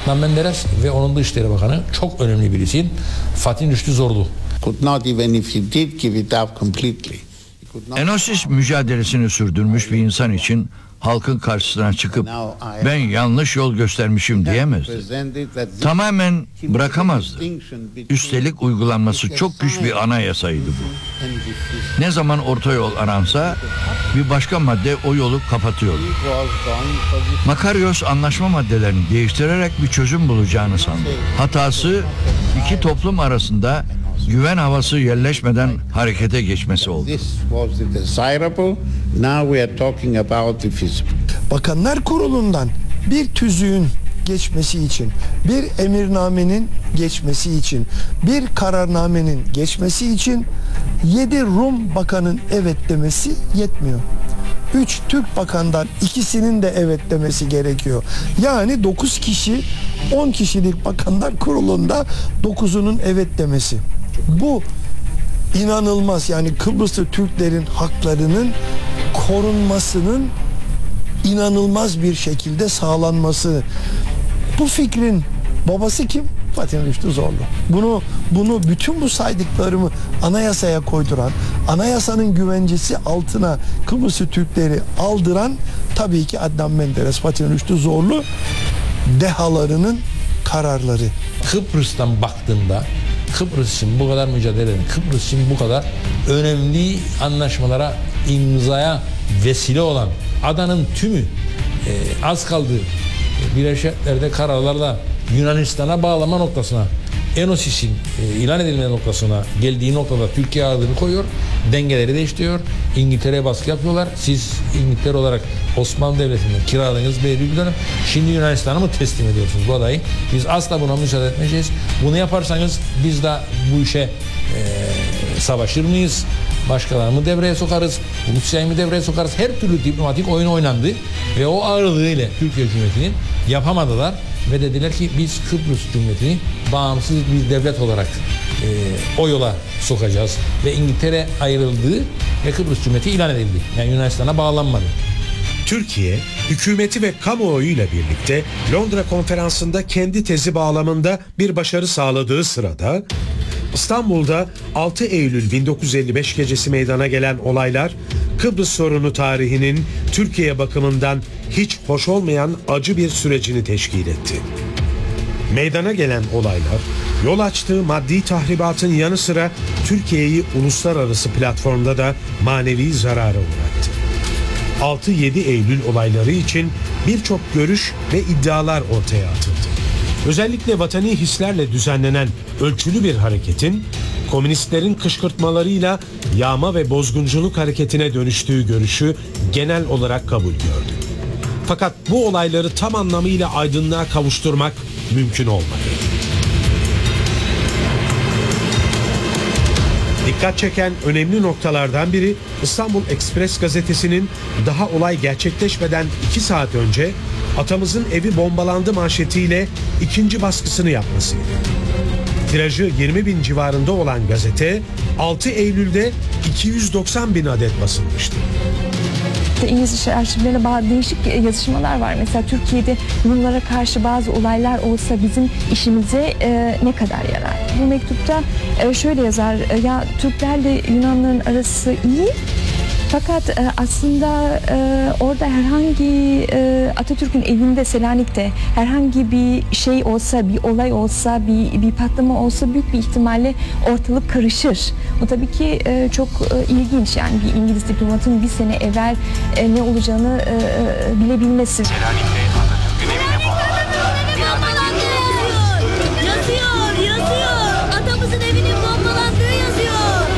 Adnan Menderes ve onun Dışişleri Bakanı çok önemli birisi. Fatih Rüştü Zorlu. Enosis mücadelesini sürdürmüş bir insan için halkın karşısına çıkıp ben yanlış yol göstermişim diyemezdi. Tamamen bırakamazdı. Üstelik uygulanması çok güç bir anayasaydı bu. Ne zaman orta yol aransa bir başka madde o yolu kapatıyordu. Makarios anlaşma maddelerini değiştirerek bir çözüm bulacağını sandı. Hatası iki toplum arasında güven havası yerleşmeden harekete geçmesi oldu. Bakanlar Kurulu'ndan bir tüzüğün geçmesi için, bir emirnamenin geçmesi için, bir kararnamenin geçmesi için 7 Rum bakanın evet demesi yetmiyor. 3 Türk bakandan ikisinin de evet demesi gerekiyor. Yani 9 kişi 10 kişilik Bakanlar Kurulu'nda 9'unun evet demesi. Bu inanılmaz, yani Kıbrıslı Türklerin haklarının korunmasının inanılmaz bir şekilde sağlanması. Bu fikrin babası kim? Fatih Rüştü Zorlu. Bunu bütün bu saydıklarımı anayasaya koyduran, anayasanın güvencesi altına Kıbrıslı Türkleri aldıran tabii ki Adnan Menderes, Fatih Rüştü Zorlu dehalarının kararları. Kıbrıs'tan baktığında Kıbrıs için bu kadar mücadele eden, Kıbrıs için bu kadar önemli anlaşmalara imzaya vesile olan adanın tümü az kaldığı Birleşik Milletler'de kararlarla Yunanistan'a bağlama noktasına, Enosis'in ilan edilme noktasına geldiği noktada Türkiye adını koyuyor, dengeleri değiştiriyor, İngiltere'ye baskı yapıyorlar. Siz İngiltere olarak Osmanlı Devleti'nden kiraladığınız belirli bir dönem, şimdi Yunanistan'a mı teslim ediyorsunuz bu adayı? Biz asla buna müsaade etmeyeceğiz. Bunu yaparsanız biz de bu işe savaşır mıyız? Başkalarını mı devreye sokarız? Rusya'yı mı devreye sokarız? Her türlü diplomatik oyun oynandı ve o ağırlığıyla Türkiye Cumhuriyeti'nin yapamadılar ve dediler ki biz Kıbrıs Cumhuriyeti'ni bağımsız bir devlet olarak o yola sokacağız ve İngiltere ayrıldı ve Kıbrıs Cumhuriyeti ilan edildi. Yani Yunanistan'a bağlanmadı. Türkiye, hükümeti ve kamuoyuyla birlikte Londra konferansında kendi tezi bağlamında bir başarı sağladığı sırada İstanbul'da 6 Eylül 1955 gecesi meydana gelen olaylar Kıbrıs sorunu tarihinin Türkiye bakımından hiç hoş olmayan acı bir sürecini teşkil etti. Meydana gelen olaylar yol açtığı maddi tahribatın yanı sıra Türkiye'yi uluslararası platformda da manevi zarara uğrattı. 6-7 Eylül olayları için birçok görüş ve iddialar ortaya atıldı. Özellikle vatani hislerle düzenlenen ölçülü bir hareketin komünistlerin kışkırtmalarıyla yağma ve bozgunculuk hareketine dönüştüğü görüşü genel olarak kabul gördü. Fakat bu olayları tam anlamıyla aydınlığa kavuşturmak mümkün olmadı. Dikkat çeken önemli noktalardan biri İstanbul Express gazetesinin daha olay gerçekleşmeden 2 saat önce "Atamızın evi bombalandı" manşetiyle ikinci baskısını yapmasıydı. Tirajı 20.000 civarında olan gazete 6 Eylül'de 290.000 adet basılmıştı. İngiliz arşivlerine bazı değişik yazışmalar var. Mesela Türkiye'de Rumlara karşı bazı olaylar olsa bizim işimize ne kadar yarar? Bu mektupta şöyle yazar: ya Türklerle Yunanların arası iyi. Fakat aslında orada herhangi Atatürk'ün evinde Selanik'te herhangi bir şey olsa, bir olay olsa, bir patlama olsa büyük bir ihtimalle ortalık karışır. Bu tabii ki çok ilginç, yani bir İngiliz diplomatın bir sene evvel ne olacağını bilebilmesi. Selanik'te Atatürk'ün evine yazıyor. Atamızın evinin bombalandığı yazıyor.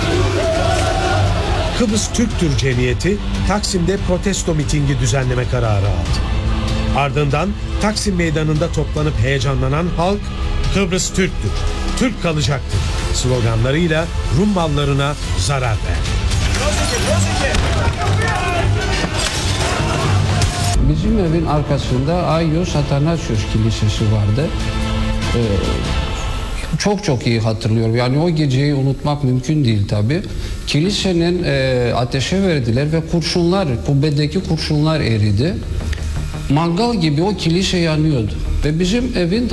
Kıbrıs Türk Cemiyeti Taksim'de protesto mitingi düzenleme kararı aldı. Ardından Taksim Meydanı'nda toplanıp heyecanlanan halk "Kıbrıs Türktür, Türk kalacaktır" sloganlarıyla Rum mallarına zarar verdi. Bizim evin arkasında Agios Athanasios Kilisesi vardı. Çok iyi hatırlıyorum. Yani o geceyi unutmak mümkün değil tabii. Kilisenin ateşe verdiler ve kubbedeki kurşunlar eridi. Mangal gibi o kilise yanıyordu. Ve bizim evin